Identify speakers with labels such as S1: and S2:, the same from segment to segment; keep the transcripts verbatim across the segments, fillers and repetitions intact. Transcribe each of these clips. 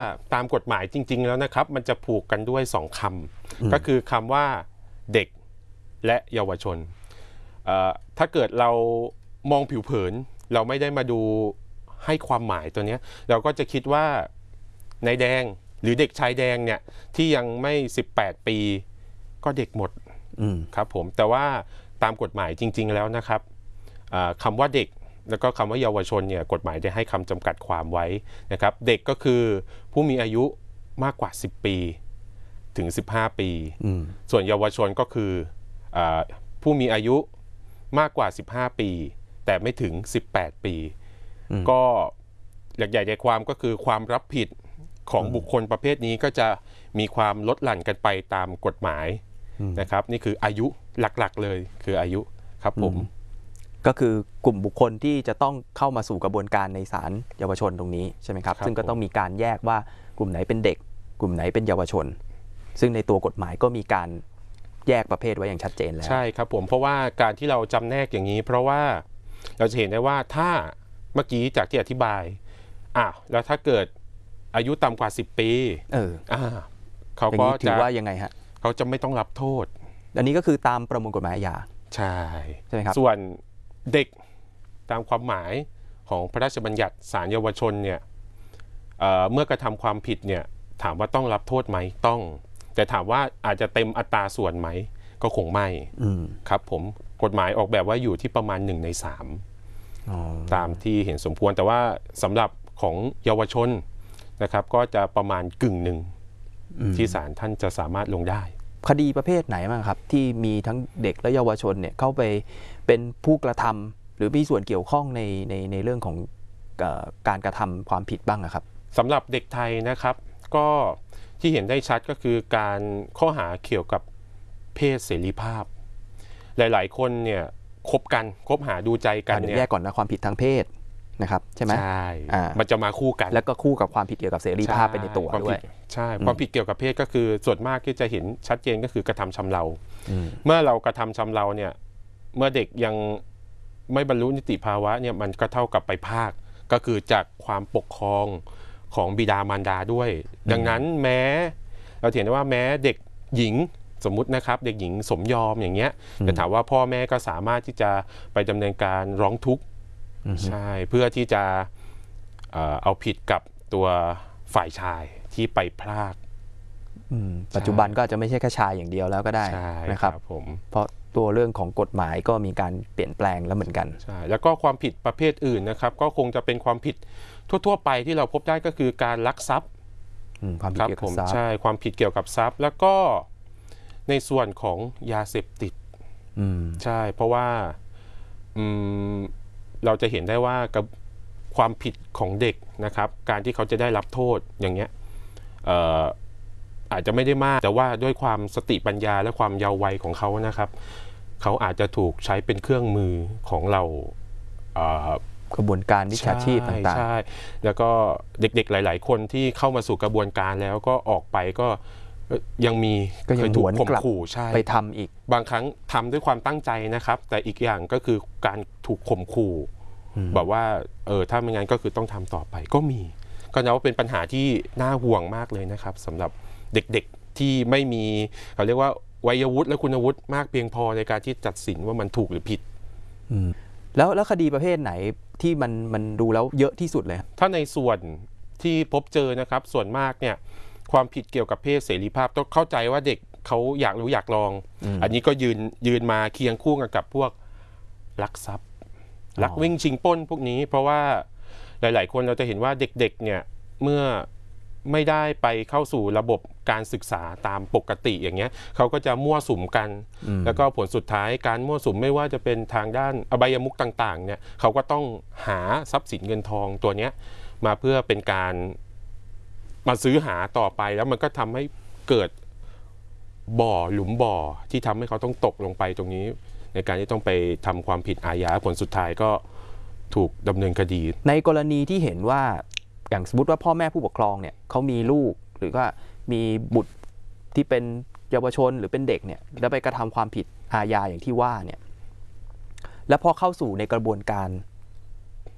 S1: ตามกฎหมายจริงๆแล้วนะครับมันจะผูกกันด้วยสองคำก็คือคำว่าเด็กและเยาวชนถ้าเกิดเรามองผิวเผินเราไม่ได้มาดูให้ความหมายตัวนี้เราก็จะคิดว่านายแดงหรือเด็กชายแดงเนี่ยที่ยังไม่สิบแปดปีก็เด็กหมดครับผมแต่ว่าตามกฎหมายจริงๆแล้วนะครับคำว่าเด็กแล้วก็คำว่าเยาวชนเนี่ยกฎหมายได้ให้คำจำกัดความไว้นะครับเด็กก็คือผู้มีอายุมากกว่าสิบปีถึงสิบห้าปีส่วนเยาวชนก็คือผู้มีอายุมากกว่าสิบห้าปีแต่ไม่ถึงสิบแปดปีก็หลักใหญ่ใจความก็คือความรับผิดของบุคคลประเภทนี้ก็จะมีความลดหลั่นกันไปตามกฎหมายนะครับนี่คืออายุหลักๆเลยคืออายุครับผม
S2: ก็คือกลุ่มบุคคลที่จะต้องเข้ามาสู่กระบวนการในศาลเยาวชนตรงนี้ใช่ไหมครับซึ่งก็ต้องมีการแยกว่ากลุ่มไหนเป็นเด็กกลุ่มไหนเป็นเยาวชนซึ่งในตัวกฎหมายก็มีการแยกประเภทไว้อย่างชัดเจนแล้ว
S1: ใช่ครับผมเพราะว่าการที่เราจำแนกอย่างนี้เพราะว่าเราจะเห็นได้ว่าถ้าเมื่อกี้จากที่อธิบายอ้าวแล้วถ้าเกิดอายุต่ำกว่าสิบปี
S2: เออ
S1: อ่าเขาก็
S2: ถือว่ายังไงฮะ
S1: เขาจะไม่ต้องรับโทษ
S2: อันนี้ก็คือตามประมวลกฎหมายอาญา
S1: ใช่
S2: ใช่ไหมครับ
S1: ส่วนเด็กตามความหมายของพระราชบัญญัติศาลเยาวชนเนี่ย เ, เมื่อกระทำความผิดเนี่ยถามว่าต้องรับโทษไหมต้องแต่ถามว่าอาจจะเต็มอัตราส่วนไหมก็คงไม่ครับผมกฎหมายออกแบบว่าอยู่ที่ประมาณหนึ่งในสามตามที่เห็นสมควรแต่ว่าสำหรับของเยาวชนนะครับก็จะประมาณกึ่งหนึ่งที่ศาลท่านจะสามารถลงได้
S2: คดีประเภทไหนบ้างครับที่มีทั้งเด็กและเยาวชนเนี่ยเข้าไปเป็นผู้กระทำหรือมีส่วนเกี่ยวข้องในในในเรื่องของการกระทำความผิดบ้างครับ
S1: สำหรับเด็กไทยนะครับก็ที่เห็นได้ชัดก็คือการข้อหาเกี่ยวกับเพศเสรีภาพหลายๆคนเนี่ยคบกันคบหาดูใจกันเนี่ย
S2: แยกก่อนนะความผิดทางเพศนะครับใช่ไหม
S1: ใช่มันจะมาคู่กัน
S2: แล้วก็คู่กับความผิดเกี่ยวกับเสรีภาพไปในตัวด้วย
S1: ใช่ความผิดเกี่ยวกับเพศก็คือส่วนมากที่จะเห็นชัดเจนก็คือกระทำชำเราเมื่อเรากระทำชำเราเนี่ยเมื่อเด็กยังไม่บรรลุนิติภาวะเนี่ยมันก็เท่ากับไปภาคก็คือจากความปกครองของบิดามารดาด้วยดังนั้นแม้เราเห็นได้ว่าแม้เด็กหญิงสมมุตินะครับเด็กหญิงสมยอมอย่างเงี้ยแต่ถามว่าพ่อแม่ก็สามารถที่จะไปดำเนินการร้องทุกข์ใช่เพื่อที่จะเอาผิดกับตัวฝ่ายชายที่ไปพราก
S2: ปัจจุบันก็จะไม่ใช่แค่ชายอย่างเดียวแล้วก็ได้นะครับ
S1: ผม
S2: เพราะตัวเรื่องของกฎหมายก็มีการเปลี่ยนแปลงแล้วเหมือนกัน
S1: ใช่แล้วก็ความผิดประเภทอื่นนะครับก็คงจะเป็นความผิดทั่วๆไปที่เราพบได้ก็คือการลักทรัพย์
S2: ความผิดเกี่ยวกับทรัพย์
S1: ใช่ความผิดเกี่ยวกับทรัพย์แล้วก็ในส่วนของยาเสพติดใช่เพราะว่าเราจะเห็นได้ว่ากับความผิดของเด็กนะครับการที่เขาจะได้รับโทษอย่างเงี้ยอาจจะไม่ได้มากแต่ว่าด้วยความสติปัญญาและความเยาว์วัยของเขานะครับเขาอาจจะถูกใช้เป็นเครื่องมือของเรา
S2: กระบวนการวิชาชีพต่างๆ
S1: ใช่แล้วก็เด็กๆหลายๆคนที่เข้ามาสู่กระบวนการแล้วก็ออกไปก็ยังมี
S2: เคยถูกข่ม
S1: ขู่ใช่
S2: ไปทำอีก
S1: บางครั้งทำด้วยความตั้งใจนะครับแต่อีกอย่างก็คือการถูกข่มขู่แบบว่าเออถ้าไม่งั้นก็คือต้องทำต่อไปก็มีก็นับว่าเป็นปัญหาที่น่าห่วงมากเลยนะครับสำหรับเด็กๆที่ไม่มีเขาเรียกว่าวัยวุฒิและคุณวุฒิมากเพียงพอในการที่ตัดสินว่ามันถูกหรือผิด
S2: แล้วแล้วคดีประเภทไหนที่มันมันดูแล้วเยอะที่สุดเลย
S1: ถ้าในส่วนที่พบเจอนะครับส่วนมากเนี่ยความผิดเกี่ยวกับเพศเสรีภาพต้องเข้าใจว่าเด็กเขาอยากรู้อยากลอง อ, อันนี้ก็ยืนยืนมาเคียงคู่กันกับพวกลักทรัพย์ลักวิ่งชิงปล้นพวกนี้เพราะว่าหลายๆคนเราจะเห็นว่าเด็กๆเนี่ยเมื่อไม่ได้ไปเข้าสู่ระบบการศึกษาตามปกติอย่างเงี้ยเขาก็จะมั่วสุมกันแล้วก็ผลสุดท้ายการมั่วสุมไม่ว่าจะเป็นทางด้านอบายมุขต่างๆเนี่ยเขาก็ต้องหาทรัพย์สินเงินทองตัวเนี้ยมาเพื่อเป็นการมาซื้อหาต่อไปแล้วมันก็ทำให้เกิดบ่อหลุมบ่อที่ทำให้เขาต้องตกลงไปตรงนี้ในการที่ต้องไปทำความผิดอาญาผลสุดท้ายก็ถูกดำเนินคดี
S2: ในกรณีที่เห็นว่าอย่างสมมติว่าพ่อแม่ผู้ปกครองเนี่ยเขามีลูกหรือว่ามีบุตรที่เป็นเยาวชนหรือเป็นเด็กเนี่ยแล้วไปกระทำความผิดอาญาอย่างที่ว่าเนี่ยแล้วพอเข้าสู่ในกระบวนการ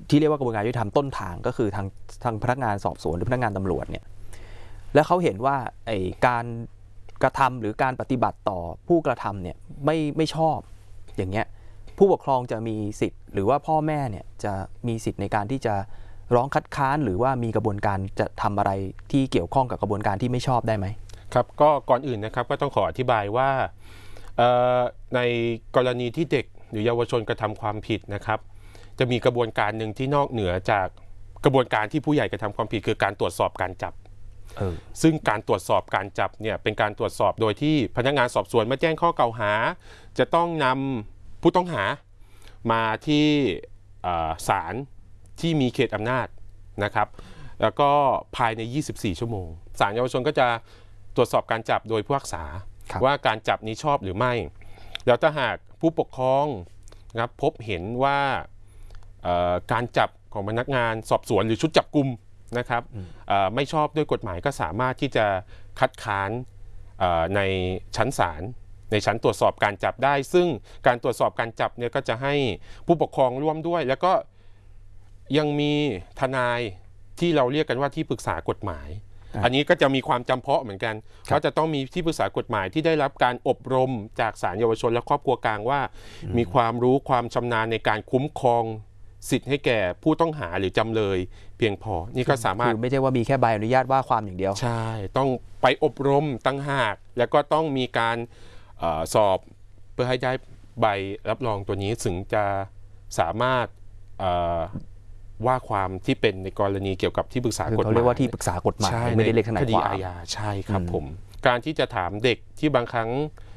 S2: ที่เรียกว่ากระบวนการยุติธรรมต้นทางก็คือทางทางพนักงานสอบสวนหรือพนักงานตำรวจเนี่ยแล้วเขาเห็นว่าไอ้การกระทำหรือการปฏิบัติต่อผู้กระทำเนี่ยไม่ไม่ชอบอย่างเงี้ยผู้ปกครองจะมีสิทธิ์หรือว่าพ่อแม่เนี่ยจะมีสิทธิ์ในการที่จะร้องคัดค้านหรือว่ามีกระบวนการจะทำอะไรที่เกี่ยวข้องกับกระบวนการที่ไม่ชอบได้ไหม
S1: ครับก็ก่อนอื่นนะครับก็ต้องขออธิบายว่าในกรณีที่เด็กหรือเยาวชนกระทำความผิดนะครับจะมีกระบวนการหนึ่งที่นอกเหนือจากกระบวนการที่ผู้ใหญ่กระทำความผิดคือการตรวจสอบการจับซึ่งการตรวจสอบการจับเนี่ยเป็นการตรวจสอบโดยที่พนักงานสอบสวนมาแจ้งข้อกล่าวหาจะต้องนำผู้ต้องหามาที่ศาลที่มีเขตอำนาจนะครับแล้วก็ภายในยี่สิบสี่ชั่วโมงศาลเยาวชนก็จะตรวจสอบการจับโดยผู้พิพากษาว่าการจับนี้ชอบหรือไม่แล้วถ้าหากผู้ปกครองนะครับพบเห็นว่าการจับของพนักงานสอบสวนหรือชุดจับกุมนะครับไม่ชอบด้วยกฎหมายก็สามารถที่จะคัดค้านในชั้นศาลในชั้นตรวจสอบการจับได้ซึ่งการตรวจสอบการจับเนี่ยก็จะให้ผู้ปกครองร่วมด้วยแล้วก็ยังมีทนายที่เราเรียกกันว่าที่ปรึกษากฎหมายอันนี้ก็จะมีความจำเพาะเหมือนกันเพราะจะต้องมีที่ปรึกษากฎหมายที่ได้รับการอบรมจากศาลเยาวชนและครอบครัวกลางว่ามีความรู้ความชำนาญในการคุ้มครองสิทธิ์ให้แก่ผู้ต้องหาหรือจำเลยเพียงพอนี่ก็สามารถ
S2: คือไม่ใช่ว่ามีแค่ใบอนุญาตว่าความอย่างเดียว
S1: ใช่ต้องไปอบรมตั้งหากแล้วก็ต้องมีการเอ่อสอบเพื่อให้ได้ใบรับรองตัวนี้ถึงจะสามารถเอ่อว่าความที่เป็นในกรณีเกี่ยวกับที่ปรึกษากฎหมาย
S2: เขาเรียกว่าที่ปรึกษากฎหมายไม่ได้เรียกทนายความคดีอา
S1: ญาใช่ครับผมการที่จะถามเด็กที่บางครั้ง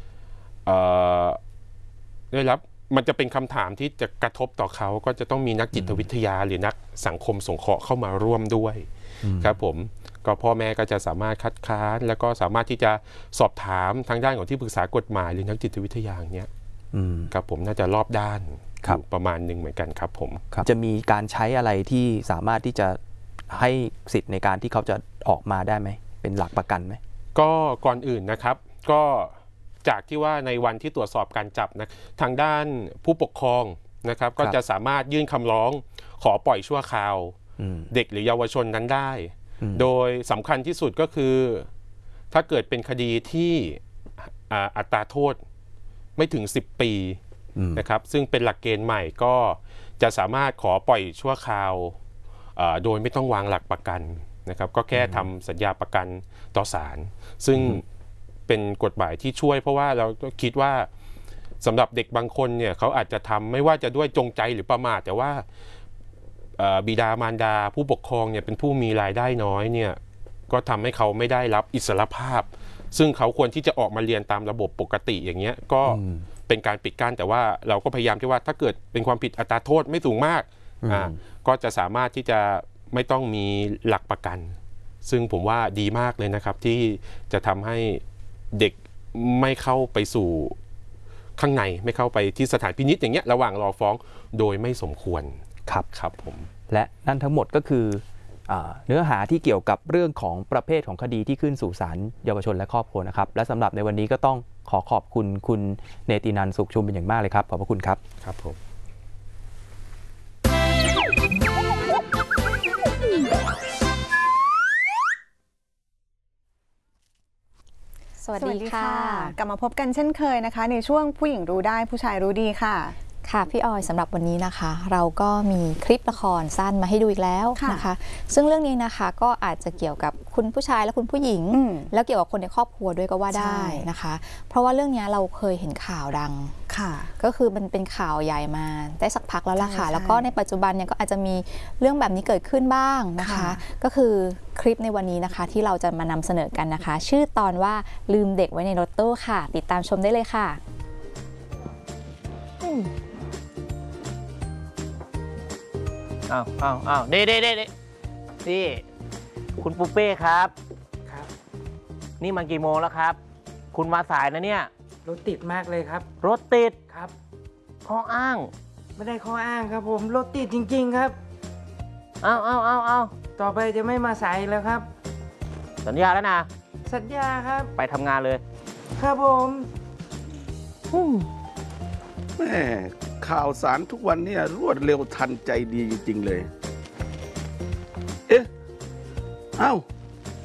S1: ได้รับมันจะเป็นคำถามที่จะกระทบต่อเขาก็จะต้องมีนักจิตวิทยาหรือนักสังคมสงเคราะห์เข้ามาร่วมด้วยครับผมก็พ่อแม่ก็จะสามารถคัดค้านแล้วก็สามารถที่จะสอบถามทางด้านของที่ปรึกษากฎหมายหรือนักจิตวิทยาอย่างเนี้ยครับผมน่าจะรอบด้านประมาณหนึ่งเหมือนกันครับผม
S2: จะมีการใช้อะไรที่สามารถที่จะให้สิทธิ์ในการที่เขาจะออกมาได้ไหมเป็นหลักประกันไหม
S1: ก็ก่อนอื่นนะครับก็จากที่ว่าในวันที่ตรวจสอบการจับนะทางด้านผู้ปกครองนะครับก็จะสามารถยื่นคำร้องขอปล่อยชั่วคราวเด็กหรือเยาวชนนั้นได้โดยสำคัญที่สุดก็คือถ้าเกิดเป็นคดีที่อัตราโทษไม่ถึงสิบปีนะครับซึ่งเป็นหลักเกณฑ์ใหม่ก็จะสามารถขอปล่อยชั่วคราวโดยไม่ต้องวางหลักประกันนะครับก็แค่ทำสัญญาประกันต่อศาลซึ่งเป็นกฎหมายที่ช่วยเพราะว่าเราคิดว่าสำหรับเด็กบางคนเนี่ยเขาอาจจะทำไม่ว่าจะด้วยจงใจหรือประมาทแต่ว่าบิดามารดาผู้ปกครองเนี่ยเป็นผู้มีรายได้น้อยเนี่ยก็ทำให้เขาไม่ได้รับอิสรภาพซึ่งเขาควรที่จะออกมาเรียนตามระบบปกติอย่างเงี้ยก็เป็นการปิดกั้นแต่ว่าเราก็พยายามที่ว่าถ้าเกิดเป็นความผิดอัตราโทษไม่สูงมากอ่าก็จะสามารถที่จะไม่ต้องมีหลักประกันซึ่งผมว่าดีมากเลยนะครับที่จะทำให้เด็กไม่เข้าไปสู่ข้างในไม่เข้าไปที่สถานพินิจอย่างเงี้ยระหว่างรอฟ้องโดยไม่สมควร
S2: ครับ
S1: ครับผม
S2: และนั่นทั้งหมดก็คือเนื้อหาที่เกี่ยวกับเรื่องของประเภทของคดีที่ขึ้นสู่ศาลเยาวชนและครอบครัวนะครับและสำหรับในวันนี้ก็ต้องขอขอบคุณคุณเนตินันท์สุขชุมเป็นอย่างมากเลยครับขอบพระคุณครับ
S1: ครับผม
S3: สวัสดีค่ะกลับมาพบกันเช่นเคยนะคะในช่วงผู้หญิงรู้ได้ผู้ชายรู้ดีค่ะ
S4: ค่ะพี่ออยสำหรับวันนี้นะคะเราก็มีคลิปละครสั้นมาให้ดูอีกแล้วนะคะซึ่งเรื่องนี้นะคะก็อาจจะเกี่ยวกับคุณผู้ชายและคุณผู้หญิงแล้วเกี่ยวกับคนในครอบครัวด้วยก็ว่าได้นะคะเพราะว่าเรื่องนี้เราเคยเห็นข่าวดังค่ะก็คือมันเป็นข่าวใหญ่มาได้สักพักแล้วล่ะค่ะแล้วก็ในปัจจุบันเนี่ยก็อาจจะมีเรื่องแบบนี้เกิดขึ้นบ้างนะคะก็คือคลิปในวันนี้นะคะที่เราจะมานำเสนอกันนะคะชื่อตอนว่าลืมเด็กไว้ในรถตู้ค่ะติดตามชมได้เลยค่ะ
S5: อ้าวอ้าวอ้าวเด้เด้เด้เด้นี่คุณปุ๊เป้ครับครับนี่มันกี่โมงแล้วครับคุณมาสายนะเนี่ย
S6: รถติดมากเลยครับ
S5: รถติด
S6: ครับ
S5: ข้ออ้าง
S6: ไม่ได้ข้ออ้างครับผมรถติดจริงๆครับ
S5: อ้าวอ้าวอ้าวอ้าว
S6: ต่อไปจะไม่มาสายแล้วครับ
S5: สัญญาแล้วนะ
S6: สัญญาครับ
S5: ไปทำงานเลย
S6: ครับผม
S7: แม่ขข่าวสารทุกวันเนี่ยรวดเร็วทันใจดีจริงๆเลย เอ๊ะ เอ้า